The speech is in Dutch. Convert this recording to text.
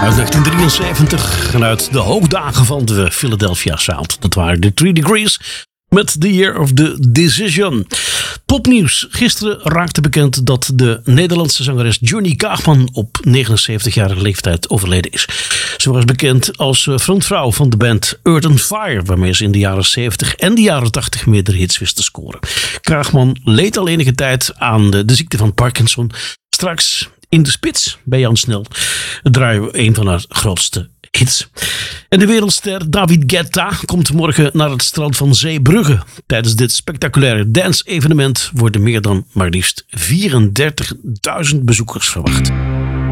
Uit 1973 en uit de hoogdagen van de Philadelphia Sound. Dat waren de 3 Degrees met The Year of the Decision. Popnieuws. Gisteren raakte bekend dat de Nederlandse zangeres Johnny Kaagman op 79-jarige leeftijd overleden is. Ze was bekend als frontvrouw van de band Earth & Fire, waarmee ze in de jaren 70 en de jaren 80 meerdere hits wist te scoren. Kaagman leed al enige tijd aan de ziekte van Parkinson. Straks in de spits bij Jan Snel draaien we een van haar grootste hits. En de wereldster David Guetta komt morgen naar het strand van Zeebrugge. Tijdens dit spectaculaire dance-evenement worden meer dan maar liefst 34.000 bezoekers verwacht.